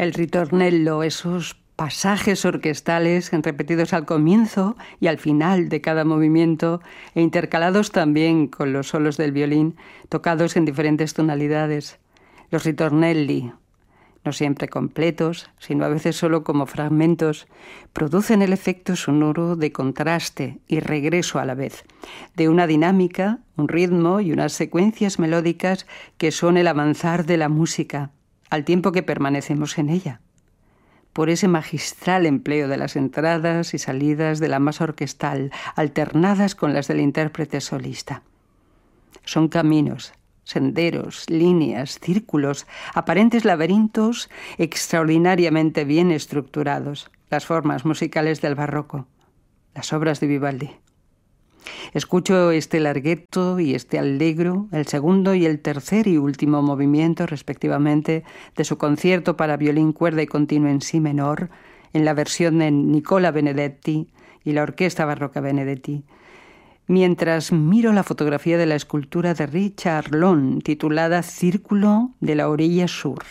El ritornello, esos pasajes orquestales repetidos al comienzo y al final de cada movimiento e intercalados también con los solos del violín, tocados en diferentes tonalidades. Los ritornelli, no siempre completos, sino a veces solo como fragmentos, producen el efecto sonoro de contraste y regreso a la vez, de una dinámica, un ritmo y unas secuencias melódicas que son el avanzar de la música, al tiempo que permanecemos en ella. Por ese magistral empleo de las entradas y salidas de la masa orquestal, alternadas con las del intérprete solista. Son caminos, senderos, líneas, círculos, aparentes laberintos extraordinariamente bien estructurados, las formas musicales del barroco, las obras de Vivaldi. Escucho este larghetto y este allegro, el segundo y el tercer y último movimiento, respectivamente, de su concierto para violín, cuerda y continuo en si menor, en la versión de Nicola Benedetti y la Orquesta Barroca Benedetti, mientras miro la fotografía de la escultura de Richard Long, titulada Círculo de la orilla sur.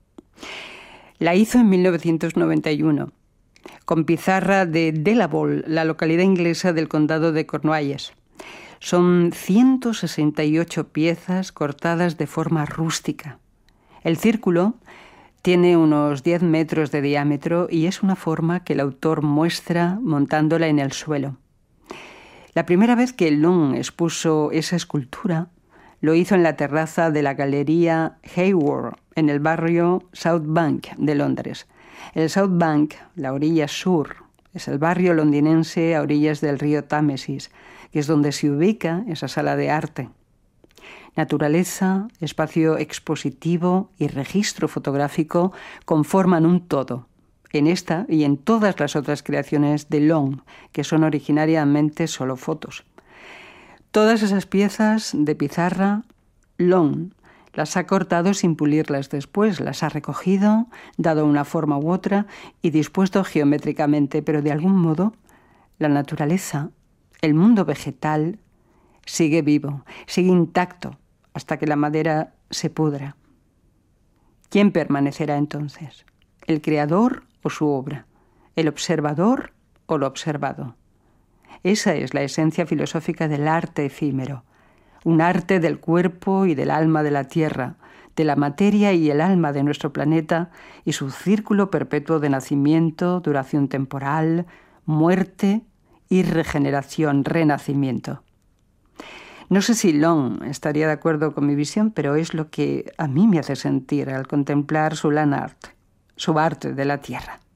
La hizo en 1991. Con pizarra de Delaval, la localidad inglesa del condado de Cornualles. Son 168 piezas cortadas de forma rústica. El círculo tiene unos 10 metros de diámetro y es una forma que el autor muestra montándola en el suelo. La primera vez que Long expuso esa escultura, lo hizo en la terraza de la Galería Hayward, en el barrio South Bank de Londres. El South Bank, la orilla sur, es el barrio londinense a orillas del río Támesis, que es donde se ubica esa sala de arte. Naturaleza, espacio expositivo y registro fotográfico conforman un todo, en esta y en todas las otras creaciones de Long, que son originariamente solo fotos. Todas esas piezas de pizarra, Long las ha cortado sin pulirlas después, las ha recogido, dado una forma u otra y dispuesto geométricamente, pero de algún modo la naturaleza, el mundo vegetal, sigue vivo, sigue intacto hasta que la madera se pudra. ¿Quién permanecerá entonces? ¿El creador o su obra? ¿El observador o lo observado? Esa es la esencia filosófica del arte efímero. Un arte del cuerpo y del alma de la tierra, de la materia y el alma de nuestro planeta y su círculo perpetuo de nacimiento, duración temporal, muerte y regeneración, renacimiento. No sé si Long estaría de acuerdo con mi visión, pero es lo que a mí me hace sentir al contemplar su land art, su arte de la tierra.